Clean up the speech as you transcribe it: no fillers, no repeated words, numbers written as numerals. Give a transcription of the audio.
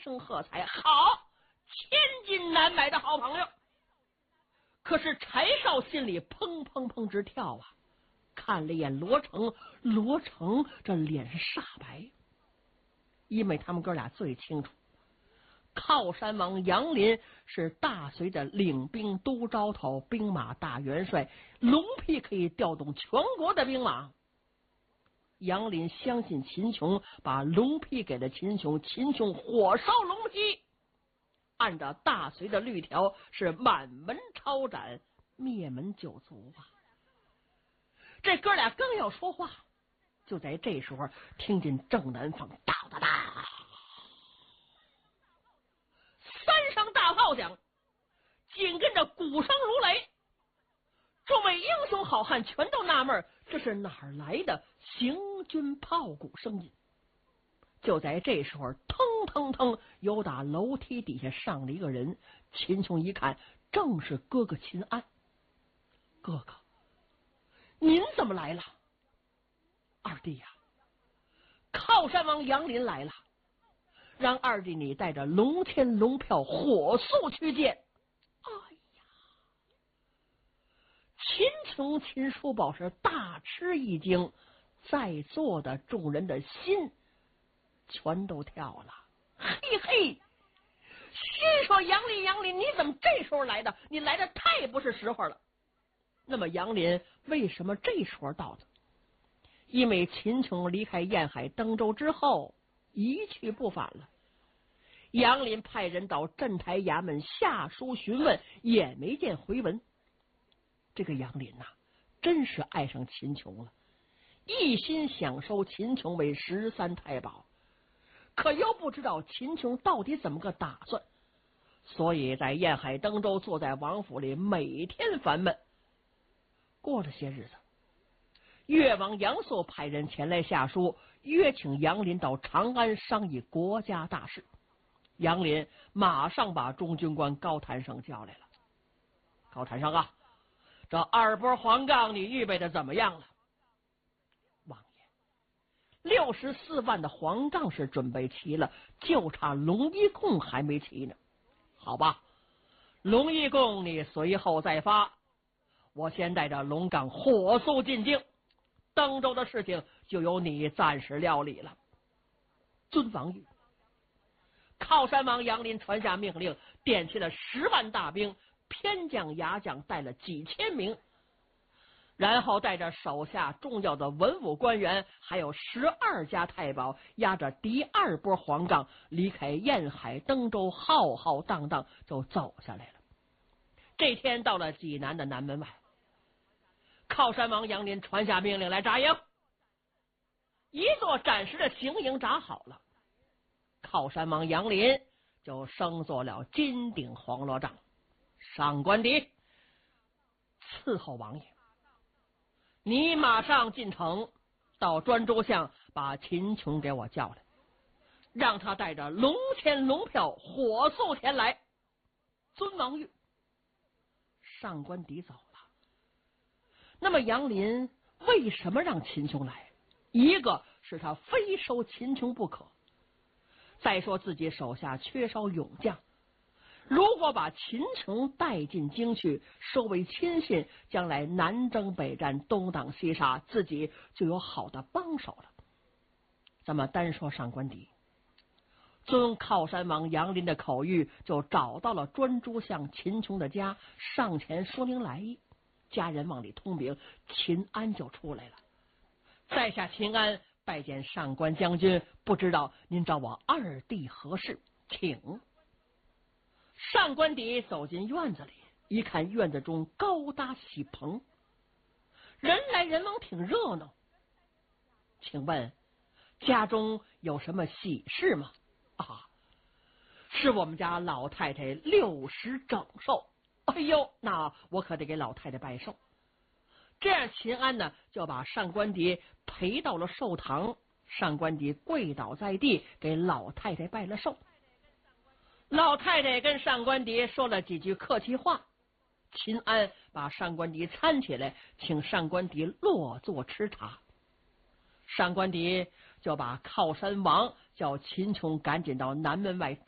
声喝彩，好，千金难买的好朋友。可是柴少心里砰砰砰直跳啊，看了一眼罗成，罗成这脸是煞白，因为他们哥俩最清楚，靠山王杨林是大隋的领兵都招头，兵马大元帅，龙皮可以调动全国的兵马。杨林相信秦琼，把龙皮给了秦琼，秦琼火烧龙皮，按照大隋的律条是满门抄斩，灭门九族啊！这哥俩刚要说话，就在这时候听见正南方哒哒哒3声大炮响，紧跟着鼓声如雷。众位英雄好汉全都纳闷，这是哪儿来的行军炮鼓声音？就在这时候，腾腾腾，由打楼梯底下上了一个人。秦琼一看，正是哥哥秦安。哥哥，您怎么来了？二弟呀，靠山王杨林来了，让二弟你带着龙天龙票火速去见。哎呀，秦琼秦叔宝是大吃一惊，在座的众人的心全都跳了。嘿嘿，心说杨林杨林，你怎么这时候来的？你来的太不是时候了。那么杨林为什么这时候到的？因为秦琼离开燕海登州之后一去不返了。杨林派人到镇台衙门下书询问，也没见回文。这个杨林真是爱上秦琼了，一心想收秦琼为13太保，可又不知道秦琼到底怎么个打算，所以在燕海登州坐在王府里每天烦闷。过了些日子，越王杨素派人前来下书，约请杨林到长安商议国家大事。杨林马上把中军官高谭生叫来了。高谭生啊，这2波黄杠你预备的怎么样了？王爷，64万的黄杠是准备齐了，就差龙一贡还没齐呢。好吧，龙一贡你随后再发，我先带着龙杠火速进京，登州的事情就由你暂时料理了。尊王谕。靠山王杨林传下命令，点起了10万大兵，偏将牙将带了几千名，然后带着手下重要的文武官员，还有12家太保，押着第2波黄杠离开燕海登州，浩浩荡荡就走下来了。这天到了济南的南门外，靠山王杨林传下命令来扎营，一座暂时的行营扎好了。靠山王杨林就升做了金顶黄罗帐，上官迪伺候王爷。你马上进城，到专诸巷把秦琼给我叫来，让他带着龙天龙票火速前来。尊王谕。上官迪走了。那么杨林为什么让秦琼来？一个是他非收秦琼不可，再说自己手下缺少勇将，如果把秦琼带进京去，收为亲信，将来南征北战，东挡西杀，自己就有好的帮手了。咱们单说上官迪，遵靠山王杨林的口谕，就找到了专诸巷秦琼的家，上前说明来意。家人往里通禀，秦安就出来了。在下秦安拜见上官将军，不知道您找我二弟何事，请。上官迪走进院子里，一看院子中高搭喜棚，人来人往，挺热闹。请问家中有什么喜事吗？啊，是我们家老太太60整寿。哎呦，那我可得给老太太拜寿。这样秦安呢就把上官迪陪到了寿堂，上官迪跪倒在地，给老太太拜了寿。老太太跟上官迪说了几句客气话，秦安把上官迪搀起来，请上官迪落座吃茶。上官迪就把靠山王叫秦琼赶紧到南门外